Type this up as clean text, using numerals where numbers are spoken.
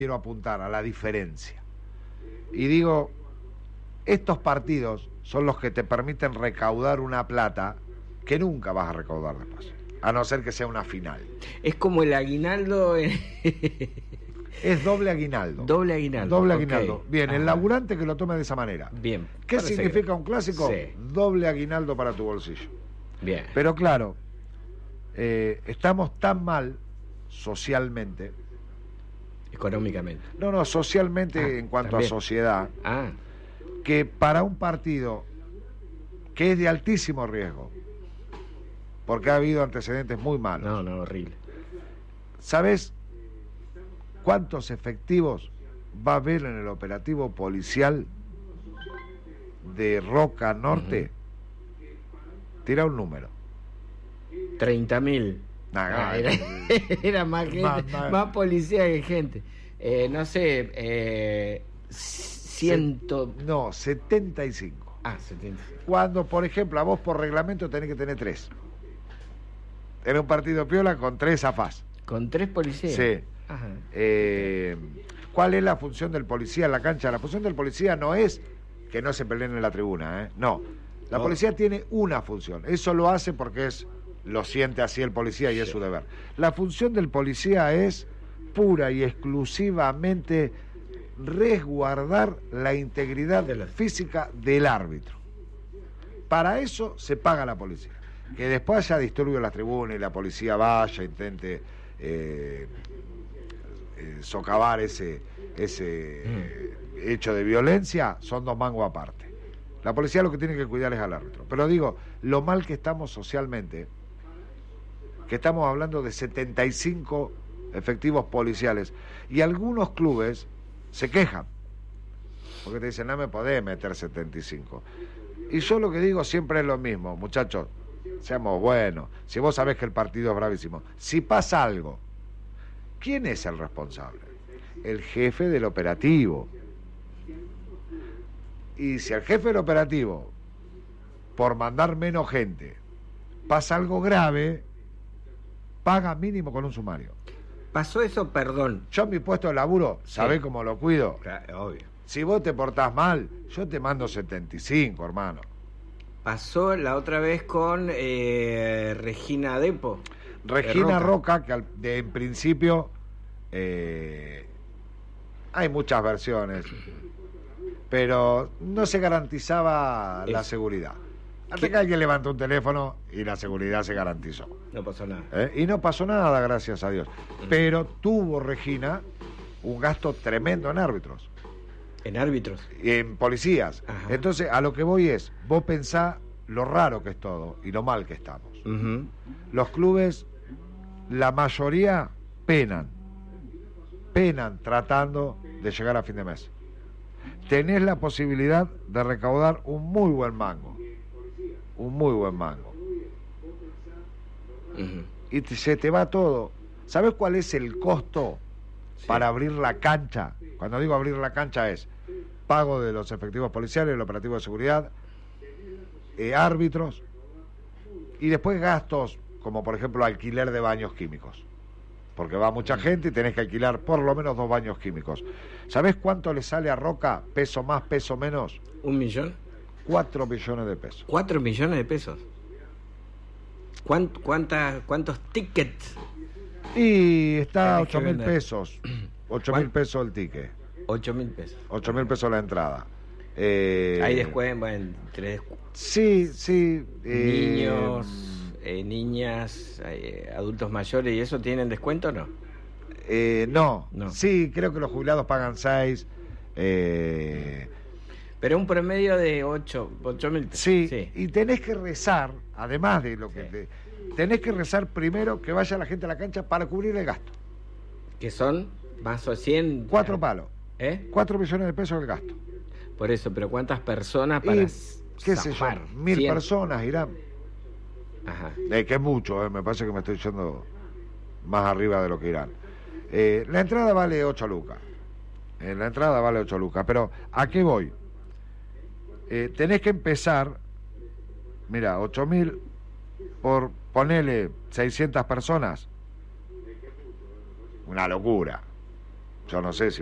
quiero apuntar a la diferencia. Y digo, estos partidos son los que te permiten recaudar una plata que nunca vas a recaudar después, a no ser que sea una final. Es como el aguinaldo. Es doble aguinaldo. Doble aguinaldo. Doble aguinaldo. Okay. Bien, el laburante que lo tome de esa manera. Bien. ¿Qué significa un clásico? Sí. Doble aguinaldo para tu bolsillo. Bien. Pero claro, estamos tan mal socialmente. Económicamente. No, socialmente en cuanto también. a sociedad, Ah, que para un partido que es de altísimo riesgo, porque ha habido antecedentes muy malos. no, horrible. ¿Sabes cuántos efectivos va a haber en el operativo policial de Roca Norte? Tira un número. 30.000. Era más gente, más policía que gente. No sé, 75. Ah, 70. Cuando, por ejemplo, a vos por reglamento tenés que tener 3. En un partido piola con 3 afás. ¿Con 3 policías? Sí. Ajá. ¿Cuál es la función del policía en la cancha? La función del policía no es que no se peleen en la tribuna, no. La policía tiene una función. Eso lo hace porque lo siente así el policía y es su deber. La función del policía es pura y exclusivamente resguardar la integridad física del árbitro. Para eso se paga la policía. Que después haya disturbio en las tribunas y la policía vaya, intente socavar ese hecho de violencia, son 2 mangos aparte. La policía lo que tiene que cuidar es al árbitro. Pero digo, lo mal que estamos socialmente, que estamos hablando de 75 efectivos policiales, y algunos clubes se quejan, porque te dicen, no me podés meter 75. Y yo lo que digo siempre es lo mismo, muchachos, seamos buenos. Si vos sabés que el partido es bravísimo, si pasa algo, ¿quién es el responsable? El jefe del operativo. Y si el jefe del operativo, por mandar menos gente, pasa algo grave, paga mínimo con un sumario. ¿Pasó eso? Perdón. Yo en mi puesto de laburo, ¿sabés cómo lo cuido? Claro, obvio. Si vos te portás mal, yo te mando 75, hermano. Pasó la otra vez con Regina Depo. Regina Roca, que en principio hay muchas versiones, pero no se garantizaba la seguridad. Hasta que alguien levantó un teléfono y la seguridad se garantizó. No pasó nada. Y no pasó nada, gracias a Dios. Pero tuvo Regina un gasto tremendo en árbitros. ¿En árbitros? Y en policías. Ajá. Entonces, a lo que voy es, vos pensá lo raro que es todo y lo mal que estamos. Uh-huh. Los clubes, la mayoría penan tratando de llegar a fin de mes. Tenés la posibilidad de recaudar un muy buen mango. Uh-huh. Y se te va todo. ¿Sabes cuál es el costo para abrir la cancha? Cuando digo abrir la cancha es pago de los efectivos policiales, el operativo de seguridad, árbitros, y después gastos como por ejemplo alquiler de baños químicos, porque va mucha gente y tenés que alquilar por lo menos 2 baños químicos. ¿Sabés cuánto le sale a Roca, peso más, peso menos? ¿1 millón? 4 millones de pesos. 4 millones de pesos. ¿Cuántos tickets? Y está Tenés que 8.000 vender. pesos. 8.000 pesos el ticket. 8.000 pesos. 8.000 pesos la entrada. Hay descuento, bueno, Sí. Niños, niñas, adultos mayores, ¿y eso tienen descuento o no? No. No. Sí, creo que los jubilados pagan 6. Pero un promedio de 8.000 pesos. Sí, y tenés que rezar, además de lo que tenés que rezar primero que vaya la gente a la cancha para cubrir el gasto. Que son más o 100. 4 palos. 4 millones de pesos el gasto. Por eso, pero ¿cuántas personas para Y, qué sé yo, zafar? 1.000 100. personas irán. Ajá. Que es mucho, me parece que me estoy yendo más arriba de lo que irán. La entrada vale 8 lucas. Pero ¿a qué voy? Tenés que empezar, mira, 8.000 por ponerle 600 personas. Una locura. Yo no sé si